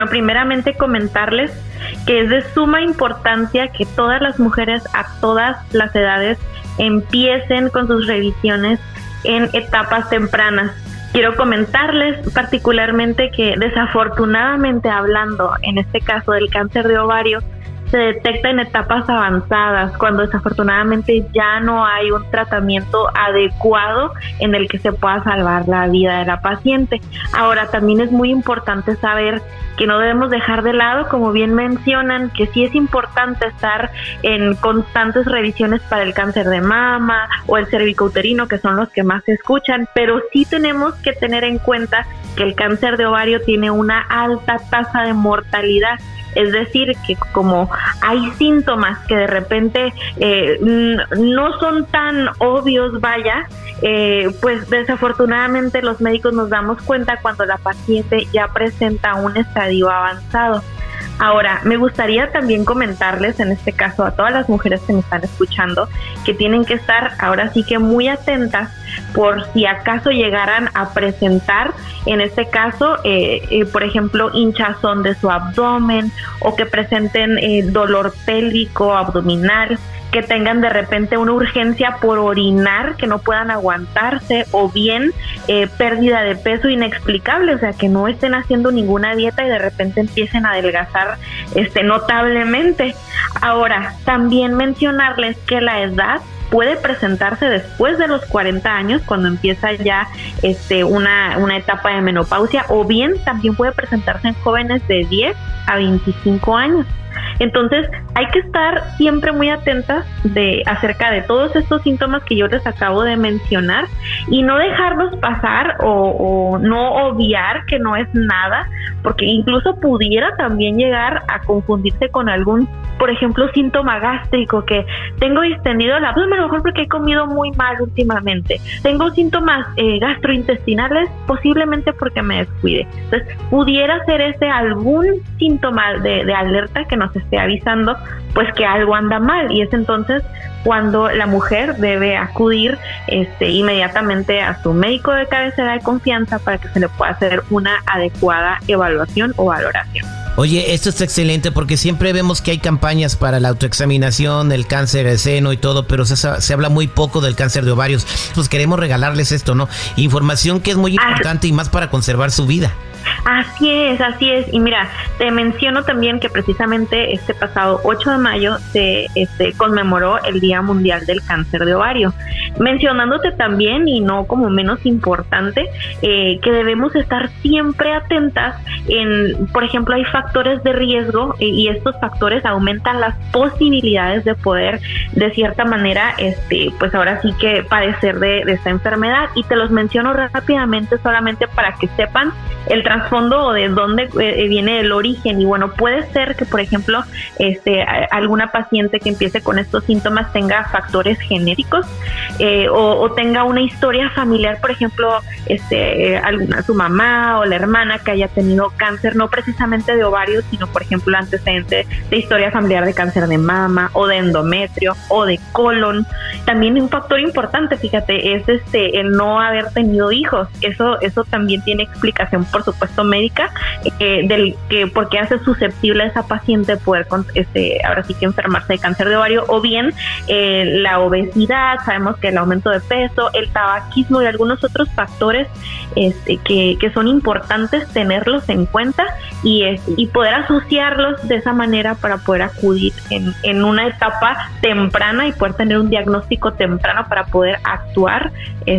Primeramente comentarles que es de suma importancia que todas las mujeres a todas las edades empiecen con sus revisiones en etapas tempranas. Quiero comentarles particularmente que desafortunadamente hablando, en este caso del cáncer de ovario, se detecta en etapas avanzadas, cuando desafortunadamente ya no hay un tratamiento adecuado en el que se pueda salvar la vida de la paciente. Ahora, también es muy importante saber que no debemos dejar de lado, como bien mencionan, que sí es importante estar en constantes revisiones para el cáncer de mama o el cervicouterino, que son los que más se escuchan, pero sí tenemos que tener en cuenta que el cáncer de ovario tiene una alta tasa de mortalidad. Es decir, que como hay síntomas que de repente no son tan obvios, pues desafortunadamente los médicos nos damos cuenta cuando la paciente ya presenta un estadio avanzado. Ahora, me gustaría también comentarles, en este caso a todas las mujeres que me están escuchando, que tienen que estar ahora sí que muy atentas por si acaso llegaran a presentar, en este caso, por ejemplo, hinchazón de su abdomen o que presenten dolor pélvico, abdominal, que tengan de repente una urgencia por orinar, que no puedan aguantarse, o bien pérdida de peso inexplicable, o sea, que no estén haciendo ninguna dieta y de repente empiecen a adelgazar notablemente. Ahora, también mencionarles que la edad puede presentarse después de los 40 años, cuando empieza ya una etapa de menopausia, o bien también puede presentarse en jóvenes de 10 a 25 años. Entonces hay que estar siempre muy atentas acerca de todos estos síntomas que yo les acabo de mencionar y no dejarlos pasar o no obviar que no es nada, porque incluso pudiera también llegar a confundirse con algún, por ejemplo, síntoma gástrico, que tengo distendido el abdomen, a lo mejor porque he comido muy mal últimamente. Tengo síntomas gastrointestinales, posiblemente porque me descuide. Entonces pudiera ser algún síntoma de alerta que nos esté avisando pues que algo anda mal, y es entonces cuando la mujer debe acudir inmediatamente a su médico de cabecera de confianza para que se le pueda hacer una adecuada evaluación o valoración. Oye, esto está excelente porque siempre vemos que hay campañas para la autoexaminación, el cáncer de seno y todo, pero se habla muy poco del cáncer de ovarios. Pues queremos regalarles esto, ¿no? Información que es muy importante y más para conservar su vida. Así es. Y mira, te menciono también que precisamente este pasado 8 de mayo se conmemoró el Día Mundial del Cáncer de Ovario. Mencionándote también, y no como menos importante, que debemos estar siempre atentas por ejemplo, hay factores de riesgo y estos factores aumentan las posibilidades de poder, de cierta manera, pues ahora sí que padecer de esta enfermedad, y te los menciono rápidamente solamente para que sepan el trasfondo o de dónde viene el origen. Y bueno, puede ser que, por ejemplo, alguna paciente que empiece con estos síntomas tenga factores genéticos o tenga una historia familiar, por ejemplo, su mamá o la hermana que haya tenido cáncer, no precisamente de ovario, sino por ejemplo antecedente de historia familiar de cáncer de mama o de endometrio o de colon. También un factor importante, fíjate, es el no haber tenido hijos. Eso también tiene explicación, por supuesto, médica, porque hace susceptible a esa paciente poder ahora sí que enfermarse de cáncer de ovario, o bien la obesidad, sabemos que el aumento de peso, el tabaquismo y algunos otros factores que son importantes tenerlos en cuenta y poder asociarlos de esa manera para poder acudir en una etapa temprana y poder tener un diagnóstico temprano para poder actuar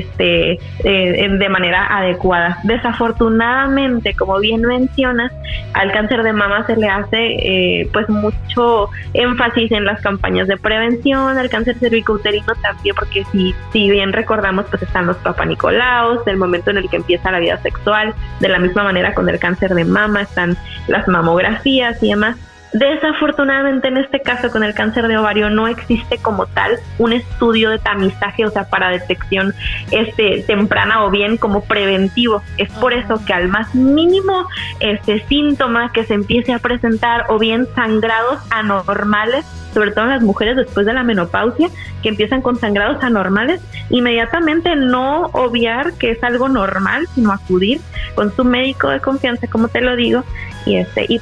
de manera adecuada. Desafortunadamente, como bien mencionas, al cáncer de mama se le hace pues mucho énfasis en las campañas de prevención, al cáncer cervicouterino también, porque si bien recordamos, pues están los papanicolaos, del momento en el que empieza la vida sexual, de la misma manera con el cáncer de mama están las mamografías y demás. Desafortunadamente, en este caso con el cáncer de ovario no existe como tal un estudio de tamizaje, o sea, para detección temprana o bien como preventivo. Es por eso que al más mínimo síntoma que se empiece a presentar, o bien sangrados anormales, sobre todo en las mujeres después de la menopausia, que empiezan con sangrados anormales, inmediatamente no obviar que es algo normal, sino acudir con su médico de confianza, como te lo digo, y